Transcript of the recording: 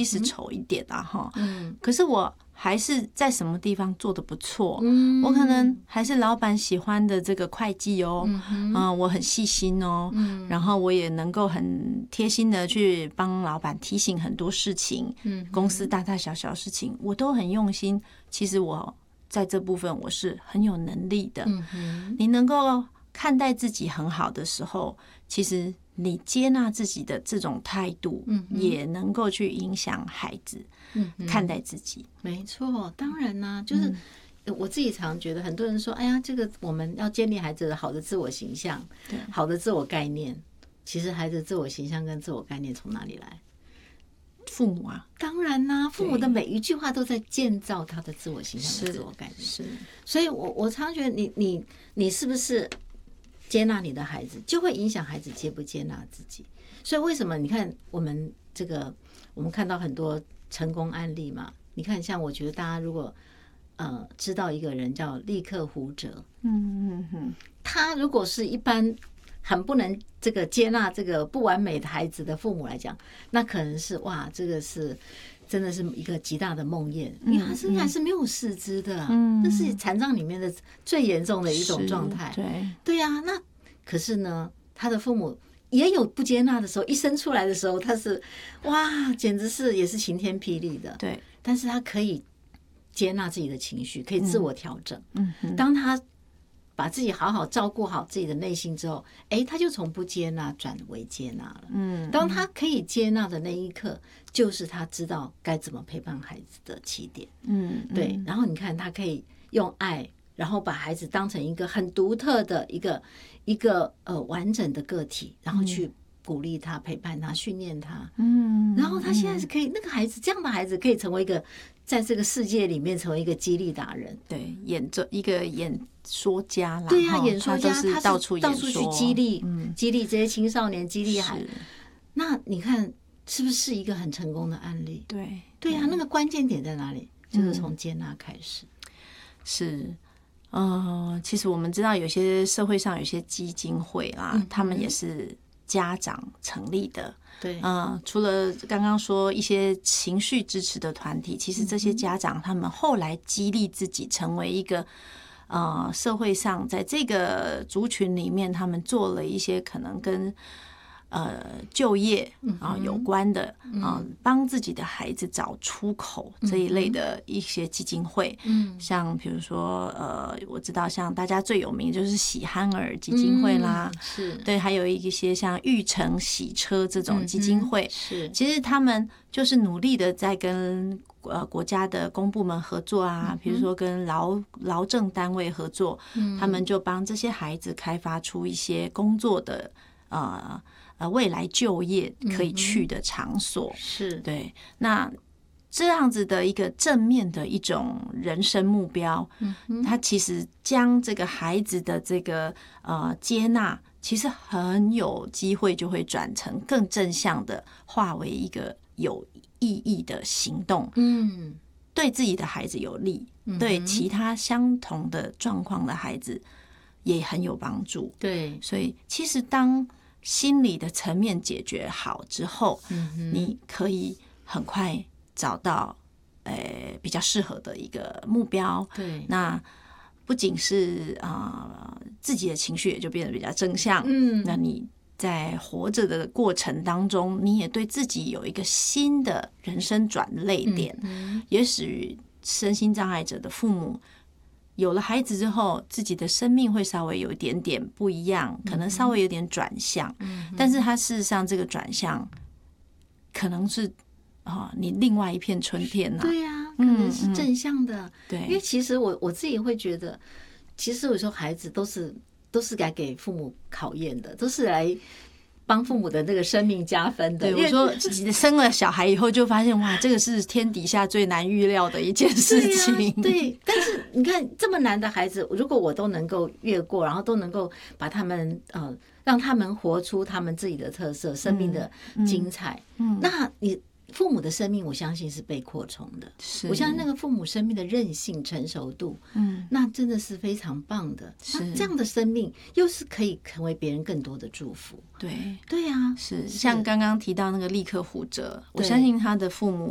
绩是丑一点啊哈，可是我还是在什么地方做得不错，我可能还是老板喜欢的这个会计哦，我很细心哦，然后我也能够很贴心的去帮老板提醒很多事情，公司大大小小事情我都很用心。其实我在这部分我是很有能力的，你能够看待自己很好的时候，其实你接纳自己的这种态度，也能够去影响孩子看待自己。 没错，当然啦，就是我自己常觉得，很多人说，哎呀，这个我们要建立孩子的好的自我形象，好的自我概念。其实孩子的自我形象跟自我概念从哪里来？ 父母啊， 当然啦，父母的每一句话都在建造他的自我形象跟自我概念。 是， 所以我常觉得你是不是接纳你的孩子，就会影响孩子接不接纳自己。所以为什么你看我们看到很多成功案例嘛？你看，像我觉得大家如果知道一个人叫立克胡哲，他如果是一般很不能这个接纳这个不完美的孩子的父母来讲，那可能是哇，这个是真的是一个极大的梦魇，因为他身上是没有四肢的，这是残障里面的最严重的一种状态。对呀，那可是呢，他的父母也有不接纳的时候，一生出来的时候，他是哇，简直是也是晴天霹雳的。 对， 但是他可以接纳自己的情绪，可以自我调整。当他把自己好好照顾好自己的内心之后，他就从不接纳转为接纳了。当他可以接纳的那一刻，就是他知道该怎么陪伴孩子的起点。对。然后你看，他可以用爱，然后把孩子当成一个很独特的一个完整的个体，然后去鼓励他、陪伴他、训练他。然后他现在是可以，那个孩子这样的孩子可以成为一个在这个世界里面成为一个激励达人。 对，一个演说家啦。 对呀，演说家，他是到处去激励这些青少年，激励孩子。那你看是不是一个很成功的案例？对呀，那个关键点在哪里？就是从接纳开始。 是。其实我们知道有些社会上有些基金会啦，他们也是家长成立的。 对， 除了刚刚说一些情绪支持的团体，其实这些家长他们后来激励自己成为一个社会上在这个族群里面，他们做了一些可能跟就业有关的帮自己的孩子找出口这一类的一些基金会，像比如说我知道像大家最有名就是喜憨儿基金会啦， 是对，还有一些像玉成洗车这种基金会， 是其实他们就是努力的在跟国家的公部门合作啊，比如说跟劳政单位合作，他们就帮这些孩子开发出一些工作的未来就业可以去的场所。 是对，那这样子的一个正面的一种人生目标，他其实将这个孩子的这个接纳，其实很有机会就会转成更正向的，化为一个有意义的行动。对自己的孩子有利，对其他相同的状况的孩子也很有帮助。 对， 所以其实当心理的层面解决好之后，你可以很快找到比较适合的一个目标。 对， 那不仅是自己的情绪也就变得比较正向，那你在活着的过程当中，你也对自己有一个新的人生转捩点。也许身心障碍者的父母有了孩子之后，自己的生命会稍微有一点点不一样，可能稍微有点转向，但是他事实上这个转向可能是你另外一片春天啊。 对呀，可能是正向的。 对， 因为其实我自己会觉得，其实有时候孩子都是来给父母考验的，都是来帮父母的那个生命加分的。 对，我说生了小孩以后就发现，哇，这个是天底下最难预料的一件事情。 对，但是你看这么难的孩子，如果我都能够越过，然后都能够把他们让他们活出他们自己的特色、生命的精彩，那你父母的生命，我相信是被扩充的。我相信那个父母生命的韧性、成熟度，那真的是非常棒的。那这样的生命又是可以成为别人更多的祝福。 对， 对呀， 是像刚刚提到那个立克胡哲，我相信他的父母